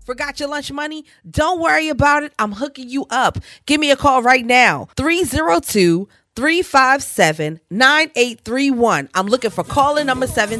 Forgot your lunch money? Don't worry about it. I'm hooking you up. Give me a call right now. 302-357-9831. I'm looking for caller number 17.